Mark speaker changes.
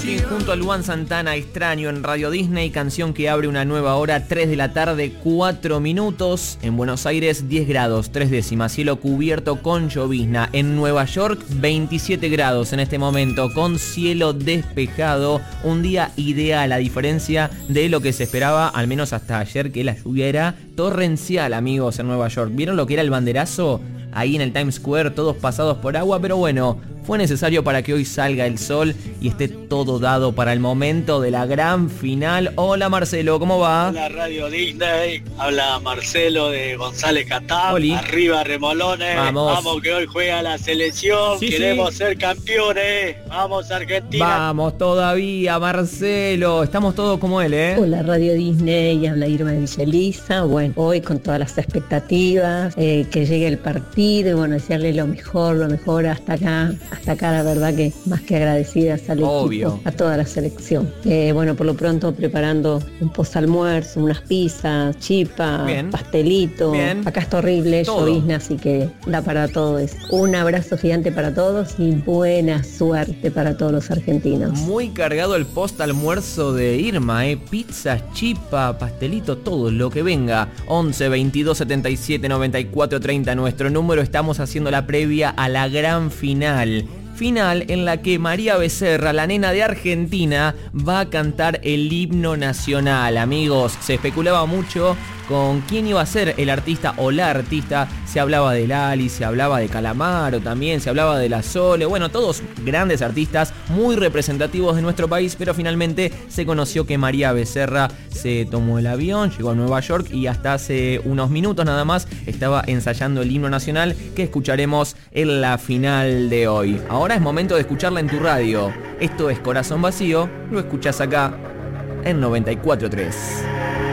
Speaker 1: Martin junto a Luan Santana, Extraño en Radio Disney, canción que abre una nueva hora, 3 de la tarde, 4 minutos. En Buenos Aires, 10 grados, 3 décimas, cielo cubierto con llovizna. En Nueva York, 27 grados en este momento, con cielo despejado. Un día ideal, a diferencia de lo que se esperaba, al menos hasta ayer, que la lluvia era torrencial, amigos, en Nueva York. ¿Vieron lo que era el banderazo? Ahí en el Times Square, todos pasados por agua, pero bueno, fue necesario para que hoy salga el sol y esté todo dado para el momento de la gran final. Hola Marcelo, ¿cómo va?
Speaker 2: Hola Radio Disney, habla Marcelo de González Catán.
Speaker 1: Oli.
Speaker 2: Arriba Remolones, vamos que hoy juega la selección,
Speaker 1: Sí,
Speaker 2: queremos
Speaker 1: sí.
Speaker 2: ser campeones, vamos Argentina.
Speaker 1: Vamos todavía, Marcelo, estamos todos como él, ¿eh?
Speaker 3: Hola Radio Disney, habla Irma de Villa Elisa. Bueno, hoy con todas las expectativas, que llegue el partido y bueno, desearle lo mejor hasta acá la verdad que más que agradecidas al equipo, a toda la selección. Bueno, por lo pronto preparando un posalmuerzo, unas pizzas, chipa,
Speaker 1: Bien.
Speaker 3: pastelito.
Speaker 1: Bien.
Speaker 3: Acá está horrible,
Speaker 1: Todo.
Speaker 3: llovizna, así que da para todo eso. Un abrazo gigante para todos y buena suerte para todos los argentinos.
Speaker 1: Muy cargado el post almuerzo de Irma, pizzas, chipa, pastelito, todo lo que venga. 11 22 77 94 30 nuestro número. Estamos haciendo la previa a la gran final. Final en la que María Becerra, la nena de Argentina, va a cantar el himno nacional. Amigos, se especulaba mucho con quién iba a ser el artista o la artista. Se hablaba de Lali, se hablaba de Calamaro también, se hablaba de La Sole. Bueno, todos grandes artistas, muy representativos de nuestro país, pero finalmente se conoció que María Becerra se tomó el avión, llegó a Nueva York y hasta hace unos minutos nada más estaba ensayando el himno nacional que escucharemos en la final de hoy. Ahora es momento de escucharla en tu radio. Esto es Corazón Vacío, lo escuchás acá en 94.3.